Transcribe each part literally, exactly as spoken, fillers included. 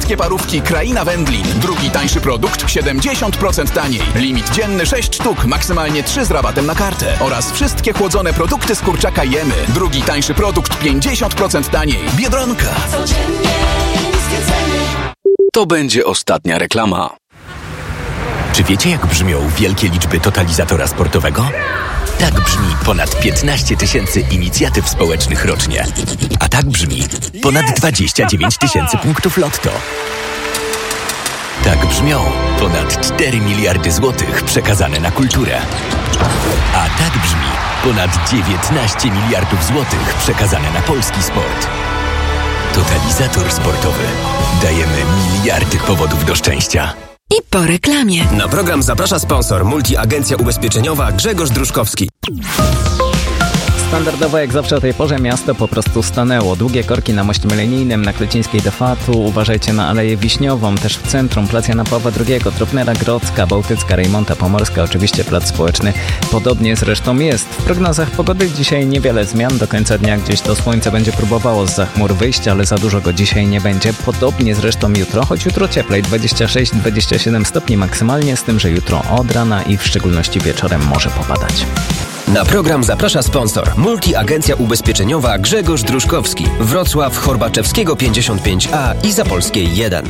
wszystkie parówki Kraina Wędlin. Drugi tańszy produkt siedemdziesiąt procent taniej. Limit dzienny sześć sztuk, maksymalnie trzy z rabatem na kartę. Oraz wszystkie chłodzone produkty z kurczaka Jemy. Drugi tańszy produkt pięćdziesiąt procent taniej. Biedronka. Codziennie niskie ceny. To będzie ostatnia reklama. Czy wiecie, jak brzmią wielkie liczby totalizatora sportowego? Tak brzmi ponad piętnaście tysięcy inicjatyw społecznych rocznie. A tak brzmi ponad dwadzieścia dziewięć tysięcy punktów lotto. Tak brzmią ponad cztery miliardy złotych przekazane na kulturę. A tak brzmi ponad dziewiętnaście miliardów złotych przekazane na polski sport. Totalizator sportowy. Dajemy miliardy powodów do szczęścia. I po reklamie. Na program zaprasza sponsor Multiagencja Ubezpieczeniowa Grzegorz Druszkowski. Standardowo jak zawsze o tej porze miasto po prostu stanęło. Długie korki na moście milenijnym, na Klecińskiej do Fatu, uważajcie na Aleję Wiśniową, też w centrum, plac Jana Pawła drugiego, Trupnera Grodzka, Bałtycka, Rejmonta Pomorska, oczywiście plac Społeczny podobnie zresztą jest. W prognozach pogody dzisiaj niewiele zmian, do końca dnia gdzieś to słońce będzie próbowało zza chmur wyjść, ale za dużo go dzisiaj nie będzie. Podobnie zresztą jutro, choć jutro cieplej, dwadzieścia sześć do dwudziestu siedmiu stopni maksymalnie, z tym, że jutro od rana i w szczególności wieczorem może popadać. Na program zaprasza sponsor Multiagencja Ubezpieczeniowa Grzegorz Druszkowski, Wrocław, Horbaczewskiego pięćdziesiąt pięć A i Zapolskiej jeden.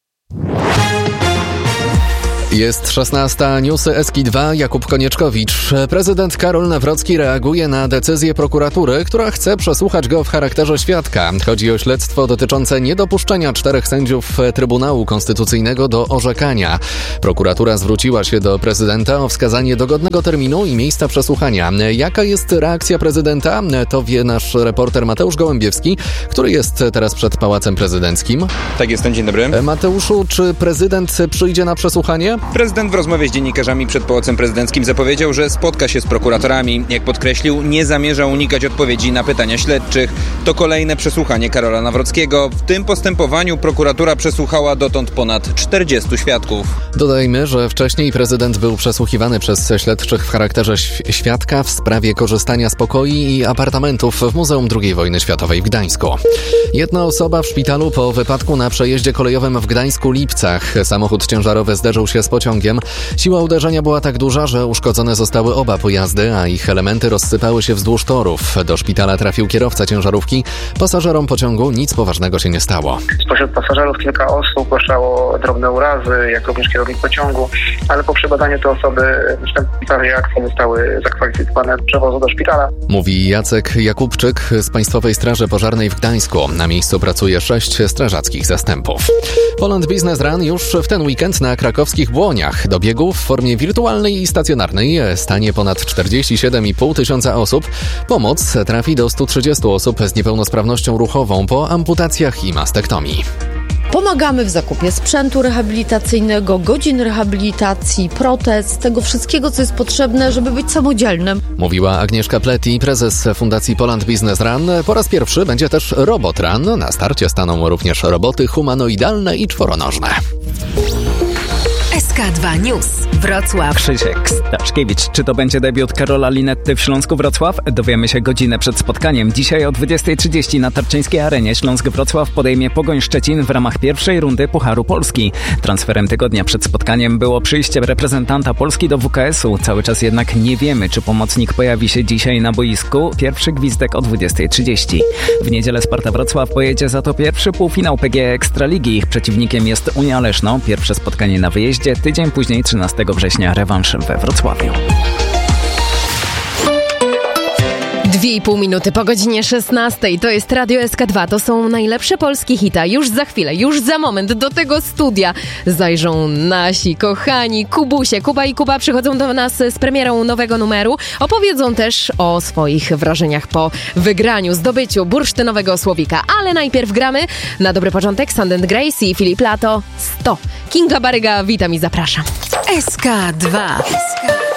Jest szesnasta, newsy Eski dwa, Jakub Konieczkowicz. Prezydent Karol Nawrocki reaguje na decyzję prokuratury, która chce przesłuchać go w charakterze świadka. Chodzi o śledztwo dotyczące niedopuszczenia czterech sędziów Trybunału Konstytucyjnego do orzekania. Prokuratura zwróciła się do prezydenta o wskazanie dogodnego terminu i miejsca przesłuchania. Jaka jest reakcja prezydenta? To wie nasz reporter Mateusz Gołębiewski, który jest teraz przed Pałacem Prezydenckim. Tak, jestem, dzień dobry. Mateuszu, czy prezydent przyjdzie na przesłuchanie? Prezydent w rozmowie z dziennikarzami przed Pałacem Prezydenckim zapowiedział, że spotka się z prokuratorami. Jak podkreślił, nie zamierza unikać odpowiedzi na pytania śledczych. To kolejne przesłuchanie Karola Nawrockiego. W tym postępowaniu prokuratura przesłuchała dotąd ponad czterdziestu świadków. Dodajmy, że wcześniej prezydent był przesłuchiwany przez śledczych w charakterze świadka w sprawie korzystania z pokoi i apartamentów w Muzeum drugiej wojny światowej w Gdańsku. Jedna osoba w szpitalu po wypadku na przejeździe kolejowym w Gdańsku-Lipcach. Samochód ciężarowy zderzył się z pociągiem. Siła uderzenia była tak duża, że uszkodzone zostały oba pojazdy, a ich elementy rozsypały się wzdłuż torów. Do szpitala trafił kierowca ciężarówki. Pasażerom pociągu nic poważnego się nie stało. Spośród pasażerów kilka osób zgłaszało drobne urazy, jak również kierownik pociągu, ale po przebadaniu te osoby w sprawie reakcji zostały zakwalifikowane do przewozu do szpitala. Mówi Jacek Jakubczyk z Państwowej Straży Pożarnej w Gdańsku. Na miejscu pracuje sześć strażackich zastępów. Poland Business Run już w ten weekend na krakowskich Błoniach. Do biegu w formie wirtualnej i stacjonarnej stanie ponad czterdzieści siedem i pół tysiąca osób. Pomoc trafi do stu trzydziestu osób z niepełnosprawnością ruchową po amputacjach i mastektomii. Pomagamy w zakupie sprzętu rehabilitacyjnego, godzin rehabilitacji, protez, tego wszystkiego, co jest potrzebne, żeby być samodzielnym. Mówiła Agnieszka Pleti, prezes Fundacji Poland Business Run. Po raz pierwszy będzie też Robot Run. Na starcie staną również roboty humanoidalne i czworonożne. S K dwa News. Wrocław. Krzysiek Staszkiewicz. Czy to będzie debiut Karola Linetty w Śląsku Wrocław? Dowiemy się godzinę przed spotkaniem. Dzisiaj o dwudziestej trzydzieści na Tarczyńskiej Arenie Śląsk Wrocław podejmie Pogoń Szczecin w ramach pierwszej rundy Pucharu Polski. Transferem tygodnia przed spotkaniem było przyjście reprezentanta Polski do W K S-u. Cały czas jednak nie wiemy, czy pomocnik pojawi się dzisiaj na boisku. Pierwszy gwizdek o dwudziestej trzydzieści. W niedzielę Sparta Wrocław pojedzie za to pierwszy półfinał P G E Ekstraligi. Ich przeciwnikiem jest Unia Leszno. Pierwsze spotkanie na wyjeździe. Tydzień później, trzynastego września, rewanż we Wrocławiu. Dwie i pół minuty po godzinie szesnastej. To jest Radio S K dwa. To są najlepsze polskie hita. Już za chwilę, już za moment do tego studia zajrzą nasi kochani Kubusie. Kuba i Kuba przychodzą do nas z premierą nowego numeru. Opowiedzą też o swoich wrażeniach po wygraniu, zdobyciu bursztynowego słowika. Ale najpierw gramy na dobry początek Sand and Grace i Filip Lato sto. Kinga Baryga, witam i zapraszam. S K dwa.